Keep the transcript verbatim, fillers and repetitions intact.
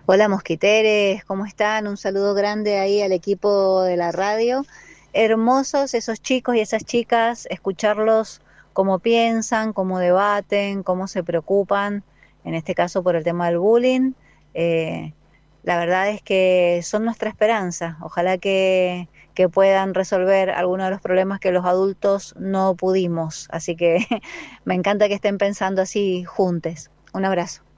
Hola mosquiteres, ¿cómo están? Un saludo grande ahí al equipo de la radio. Hermosos esos chicos y esas chicas, escucharlos cómo piensan, cómo debaten, cómo se preocupan, en este caso por el tema del bullying. Eh, la verdad es que son nuestra esperanza. Ojalá que, que puedan resolver algunos de los problemas que los adultos no pudimos. Así que me encanta que estén pensando así juntos. Un abrazo.